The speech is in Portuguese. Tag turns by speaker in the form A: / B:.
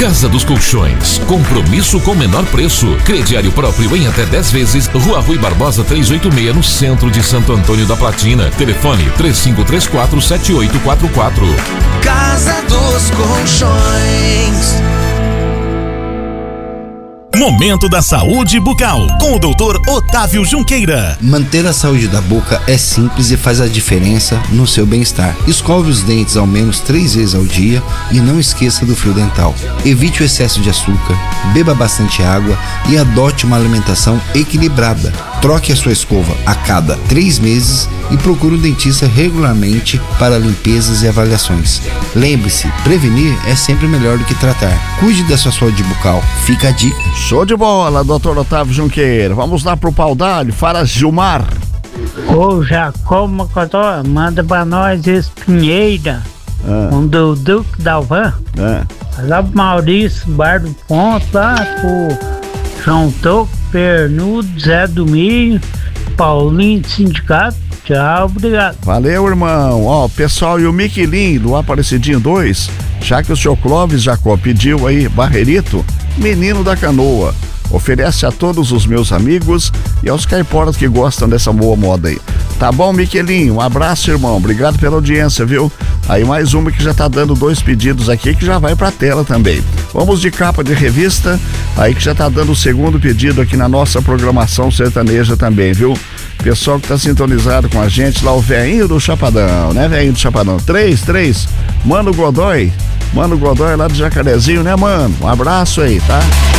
A: Casa dos Colchões, compromisso com menor preço. Crediário próprio em até 10 vezes. Rua Rui Barbosa 386, no centro de Santo Antônio da Platina. Telefone 3534-7844.
B: Casa dos Colchões.
C: Momento da Saúde Bucal, com o Dr. Otávio Junqueira.
D: Manter a saúde da boca é simples e faz a diferença no seu bem-estar. Escove os dentes ao menos 3 vezes ao dia e não esqueça do fio dental. Evite o excesso de açúcar, beba bastante água e adote uma alimentação equilibrada. Troque a sua escova a cada 3 meses e procure um dentista regularmente para limpezas e avaliações. Lembre-se, prevenir é sempre melhor do que tratar. Cuide da sua saúde bucal. Fica a dica.
E: Show de bola, doutor Otávio Junqueira. Vamos lá pro pau d'alho, fala Gilmar.
F: Ô Jacob Mocotó, manda pra nós Espinheira, do Duque Dalvan. Lá pro Maurício, Bar do Ponto, lá pro João Toco, Pernudo, Zé do Milho, Paulinho do Sindicato. Tchau, obrigado.
E: Valeu, irmão. Ó, pessoal, e o Miquelim do Aparecidinho 2, já que o senhor Clóvis Jacó pediu aí, Barrerito, Menino da Canoa. Oferece a todos os meus amigos e aos caiporas que gostam dessa boa moda aí. Tá bom, Miquelinho? Um abraço, irmão. Obrigado pela audiência, viu? Aí mais uma que já tá dando 2 pedidos aqui que já vai pra tela também. Vamos de capa de revista, aí que já tá dando o 2º pedido aqui na nossa programação sertaneja também, viu? Pessoal que tá sintonizado com a gente lá, o velhinho do Chapadão, né, velhinho do Chapadão? 3, Mano Godoy lá do Jacarezinho, né, mano? Um abraço aí, tá?